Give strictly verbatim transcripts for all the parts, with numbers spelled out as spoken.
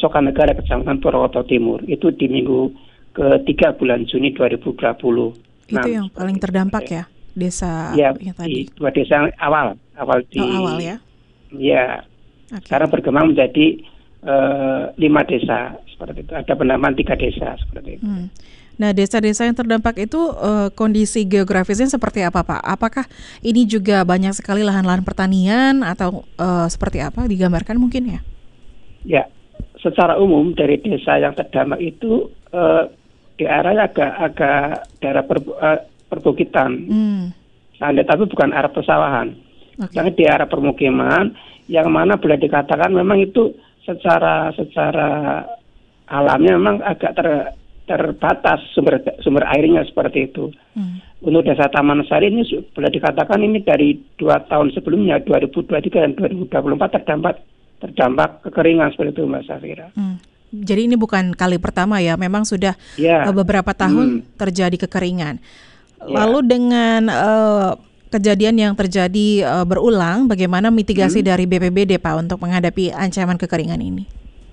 Sokan Negara Kecamatan Purwokerto Timur. Itu di minggu ketiga bulan Juni dua ribu dua puluh. Itu yang paling terdampak ya, desa ya, yang tadi? Di dua desa awal. awal di, oh, awal ya? Ya, okay. Sekarang berkembang menjadi uh, lima desa, seperti itu. Ada penambahan tiga desa, seperti itu. Hmm. Nah, desa-desa yang terdampak itu uh, kondisi geografisnya seperti apa, Pak? Apakah ini juga banyak sekali lahan-lahan pertanian atau uh, seperti apa? Digambarkan mungkin ya? Ya, secara umum dari desa yang terdampak itu uh, di arahnya agak agak daerah per, uh, perbukitan, hmm. Sande, tapi bukan arah persawahan. Okay. Karena di arah permukiman yang mana boleh dikatakan memang itu secara secara alamnya memang agak ter terbatas sumber sumber airnya seperti itu. Hmm. Untuk desa Taman Sari ini boleh dikatakan ini dari dua tahun sebelumnya dua ribu dua puluh tiga dan dua ribu dua puluh empat terdampak terdampak kekeringan seperti itu, Mbak Safira. Hmm. Jadi ini bukan kali pertama ya, memang sudah ya. beberapa tahun hmm. terjadi kekeringan. Ya. Lalu dengan uh, kejadian yang terjadi uh, berulang, bagaimana mitigasi hmm. dari B P B D, Pak, untuk menghadapi ancaman kekeringan ini?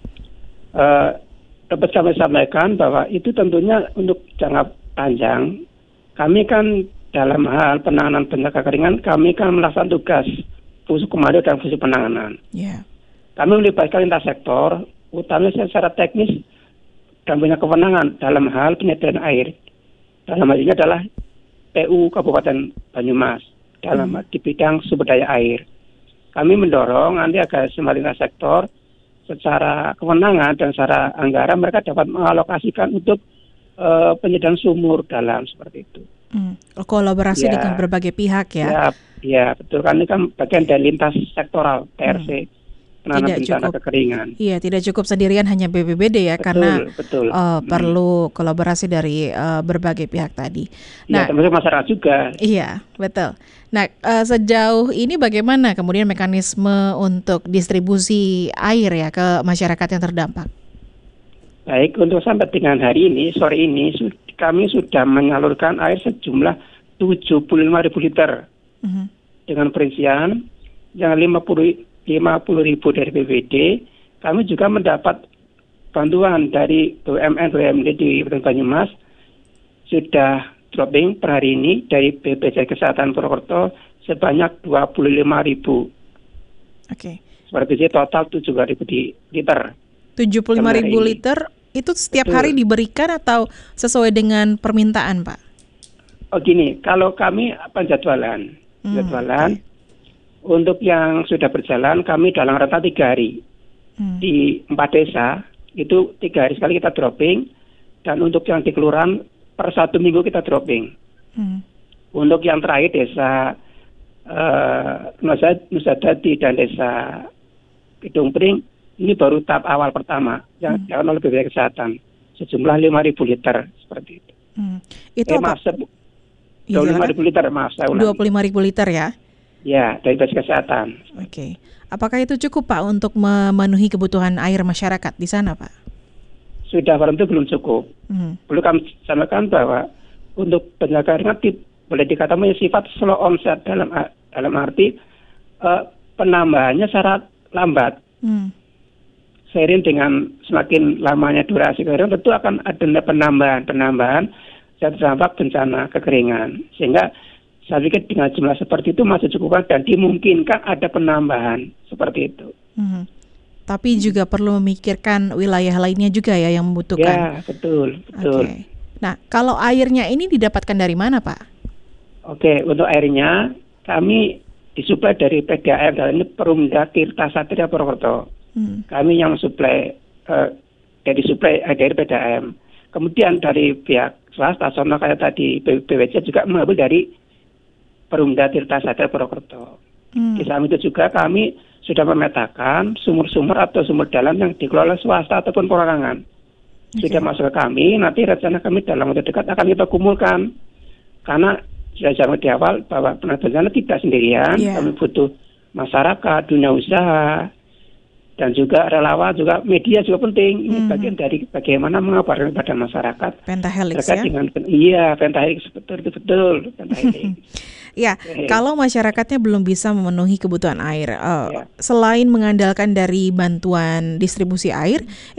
Uh, dapat kami sampaikan bahwa itu tentunya untuk jangka panjang. Kami kan dalam hal penanganan bencana kekeringan, kami kan melaksanakan tugas fungsi komando dan fungsi penanganan. Yeah. Kami melibatkan lintas sektor, utamanya secara teknis dan punya kewenangan dalam hal penyediaan air. Dalam hal ini adalah P U Kabupaten Banyumas dalam hmm. di bidang sumber daya air. Kami mendorong nanti agar semua lintas sektor secara kewenangan dan secara anggaran mereka dapat mengalokasikan untuk uh, penyediaan sumur dalam seperti itu. Hmm. Kolaborasi ya, dengan berbagai pihak ya? Ya, ya betul kan, ini kan bagian dari lintas sektoral T R C. Hmm. Penanganan bencana kekeringan. Iya, tidak cukup sendirian hanya B P B D ya, betul, karena betul. Uh, hmm. perlu kolaborasi dari uh, berbagai pihak tadi. Nah, ya, termasuk masyarakat juga. Iya, betul. Nah, uh, sejauh ini bagaimana kemudian mekanisme untuk distribusi air ya ke masyarakat yang terdampak? Baik, untuk sampai dengan hari ini, sore ini kami sudah menyalurkan air sejumlah tujuh puluh lima ribu liter uh-huh. dengan perincian yang lima puluh ribu dari B P D. Kami juga mendapat bantuan dari B U M N B U M D di Kabupaten Banyumas sudah dropping per hari ini dari B P Js Kesehatan Purwokerto sebanyak dua puluh lima ribu. Oke. Okay. Seperti itu total tujuh puluh ribu di liter. tujuh puluh lima ribu liter itu setiap Betul. hari diberikan atau sesuai dengan permintaan, Pak? Oh gini, kalau kami penjadwalan, hmm, penjadwalan okay. Untuk yang sudah berjalan kami dalam rentang tiga hari hmm. di empat desa itu tiga hari sekali kita dropping, dan untuk yang di kelurahan per satu minggu kita dropping. Hmm. Untuk yang terakhir desa uh, Nusa Dadi dan desa Kidung Pring ini baru tahap awal pertama yang hmm. dilakukan oleh B P Js Kesehatan sejumlah lima ribu liter seperti itu. Hmm. Itu eh, maaf, dua puluh lima ribu liter maaf saya ulangi. dua puluh lima ribu liter ya? Ya, dari B P Js Kesehatan. Oke. Okay. Apakah itu cukup, Pak, untuk memenuhi kebutuhan air masyarakat di sana, Pak? Sudah, tentu belum cukup. Hmm. Perlu kami sampaikan bahwa untuk bencana kekeringan boleh dikatakan sifat slow onset dalam dalam arti uh, penambahannya secara lambat. Hmm. Seiring dengan semakin lamanya durasi kekeringan tentu akan ada penambahan-penambahan yang terdampak bencana kekeringan. Sehingga saya pikir dengan jumlah seperti itu masih cukup dan dimungkinkan ada penambahan seperti itu. Hmm. Tapi juga perlu memikirkan wilayah lainnya juga ya yang membutuhkan. Ya, betul, betul. Okay. Nah, kalau airnya ini didapatkan dari mana, Pak? Oke, untuk airnya kami disuplai dari P D A M, dan ini Perumda Tirta Satria Purwokerto. Hmm. Kami yang suplai uh, dari suplai uh, dari P D A M. Kemudian dari pihak swasta, sono kayak tadi B W C juga mengambil dari Perumda Tirta Satria Purwokerto. Hmm. Di samping itu juga kami sudah memetakan sumur-sumur atau sumur dalam yang dikelola swasta ataupun perorangan. Okay. Sudah masuk ke kami, nanti rencana kami dalam waktu dekat akan kita kumpulkan. Karena sudah jangan di awal bahwa penanganan bencana tidak sendirian, yeah. Kami butuh masyarakat, dunia usaha, dan juga relawan, juga media juga penting. Ini hmm. bagian dari bagaimana mengabarkan kepada masyarakat. Pentahelix ya? Dengan, iya, Pentahelix, betul, betul, betul Pentahelix. Ya, okay. Kalau masyarakatnya belum bisa memenuhi kebutuhan air, uh, yeah. selain mengandalkan dari bantuan distribusi air,